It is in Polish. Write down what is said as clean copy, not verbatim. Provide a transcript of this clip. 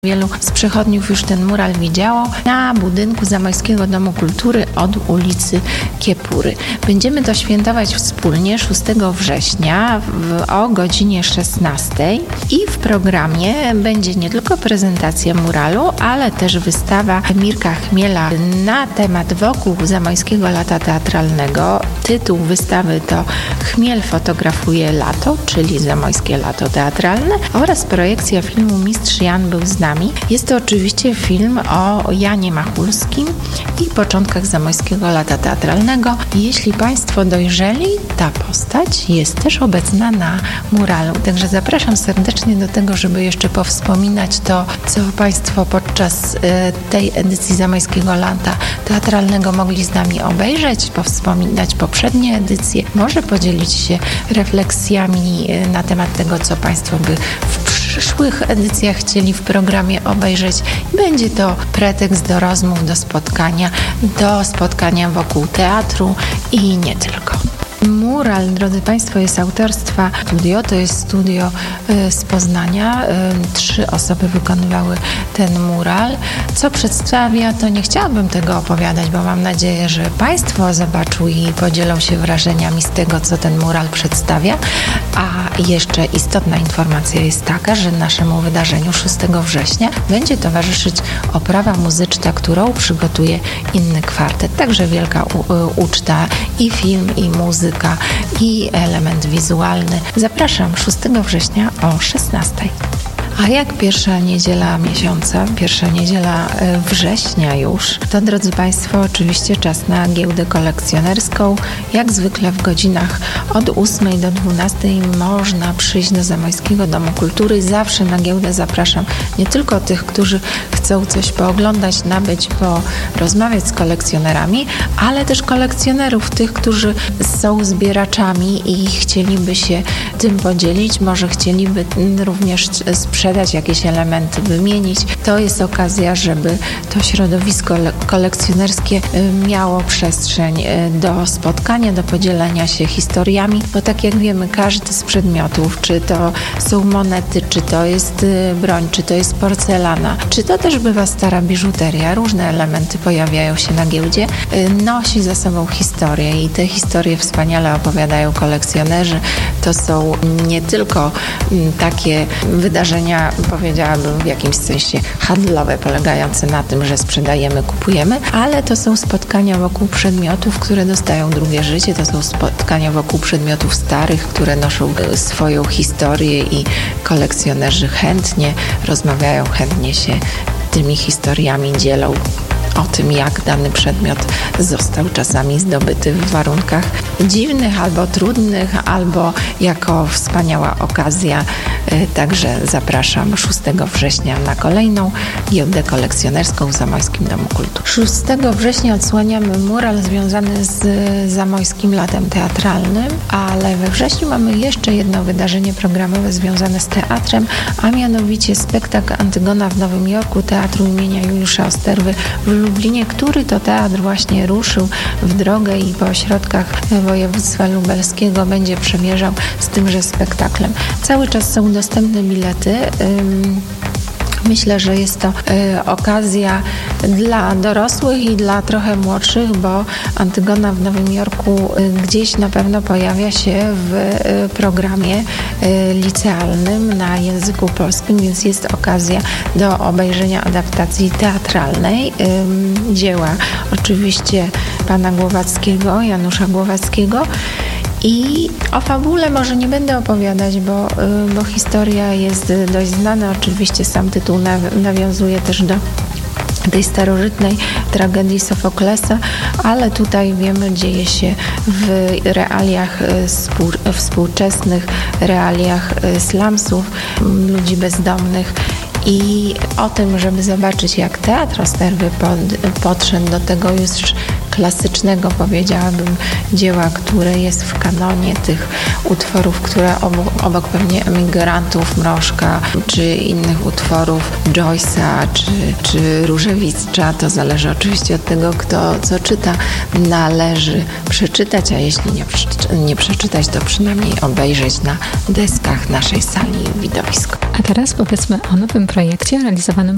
Wielu z przechodniów już ten mural widziało na budynku Zamojskiego Domu Kultury od ulicy Kiepury. Będziemy to świętować wspólnie 6 września o godzinie 16 i w programie będzie nie tylko prezentacja muralu, ale też wystawa Mirka Chmiela na temat wokół Zamojskiego Lata Teatralnego. Tytuł wystawy to Chmiel fotografuje lato, czyli Zamojskie Lato Teatralne, oraz projekcja filmu Mistrz Jan był z nami. Jest to oczywiście film o Janie Machulskim i początkach Zamojskiego Lata Teatralnego. Jeśli Państwo dojrzeli, ta postać jest też obecna na muralu. Także zapraszam serdecznie do tego, żeby jeszcze powspominać to, co Państwo podczas tej edycji Zamojskiego Lata Teatralnego mogli z nami obejrzeć, powspominać poprzednie edycje, może podzielić się refleksjami na temat tego, co Państwo by w przyszłych edycjach chcieli w programie obejrzeć. Będzie to pretekst do rozmów, do spotkania wokół teatru i nie tylko. Mural, drodzy Państwo, jest autorstwa studio, to jest studio z Poznania. 3 osoby wykonywały ten mural. Co przedstawia, to nie chciałabym tego opowiadać, bo mam nadzieję, że Państwo zobaczą i podzielą się wrażeniami z tego, co ten mural przedstawia. A jeszcze istotna informacja jest taka, że naszemu wydarzeniu 6 września będzie towarzyszyć oprawa muzyczna, którą przygotuje inny kwartet. Także wielka uczta i film, i muzyka, i element wizualny. Zapraszam 6 września o 16. A jak pierwsza niedziela miesiąca, pierwsza niedziela września już, to drodzy Państwo, oczywiście czas na giełdę kolekcjonerską. Jak zwykle w godzinach od 8 do 12 można przyjść do Zamojskiego Domu Kultury. Zawsze na giełdę zapraszam nie tylko tych, którzy chcą coś pooglądać, nabyć, porozmawiać z kolekcjonerami, ale też kolekcjonerów, tych, którzy są zbieraczami i chcieliby się tym podzielić, może chcieliby również sprzedać jakieś elementy, wymienić. To jest okazja, żeby to środowisko kolekcjonerskie miało przestrzeń do spotkania, do podzielenia się historiami, bo tak jak wiemy, każdy z przedmiotów, czy to są monety, czy to jest broń, czy to jest porcelana, czy to też bywa stara biżuteria, różne elementy pojawiają się na giełdzie, nosi za sobą historię i te historie wspaniale opowiadają kolekcjonerzy. To są nie tylko takie wydarzenia, powiedziałabym w jakimś sensie handlowe, polegające na tym, że sprzedajemy, kupujemy, ale to są spotkania wokół przedmiotów, które dostają drugie życie, to są spotkania wokół przedmiotów starych, które noszą swoją historię i kolekcjonerzy chętnie rozmawiają, chętnie się tymi historiami dzielą o tym, jak dany przedmiot został czasami zdobyty w warunkach dziwnych albo trudnych, albo jako wspaniała okazja. Także zapraszam 6 września na kolejną giełdę kolekcjonerską w Zamojskim Domu Kultury. 6 września odsłaniamy mural związany z Zamojskim Latem Teatralnym, ale we wrześniu mamy jeszcze jedno wydarzenie programowe związane z teatrem, a mianowicie spektakl Antygona w Nowym Jorku Teatru imienia Juliusza Osterwy w Lublinie, który to teatr właśnie ruszył w drogę i po ośrodkach województwa lubelskiego będzie przemierzał z tymże spektaklem. Cały czas są dostępne bilety. Myślę, że jest to okazja dla dorosłych i dla trochę młodszych, bo Antygona w Nowym Jorku gdzieś na pewno pojawia się w programie licealnym na języku polskim, więc jest okazja do obejrzenia adaptacji teatralnej dzieła oczywiście pana Głowackiego, Janusza Głowackiego. I o fabule może nie będę opowiadać, bo historia jest dość znana. Oczywiście sam tytuł nawiązuje też do tej starożytnej tragedii Sofoklesa, ale tutaj wiemy, dzieje się w realiach współczesnych, realiach slumsów, ludzi bezdomnych. I o tym, żeby zobaczyć, jak teatr Osterwy podszedł do tego już klasycznego, powiedziałabym, dzieła, które jest w kanonie tych utworów, które obok pewnie Emigrantów, Mrożka, czy innych utworów Joyce'a, czy Różewicza, to zależy oczywiście od tego, kto co czyta, należy przeczytać, a jeśli nie przeczytać, to przynajmniej obejrzeć na deskach naszej sali widowisko. A teraz powiedzmy o nowym projekcie realizowanym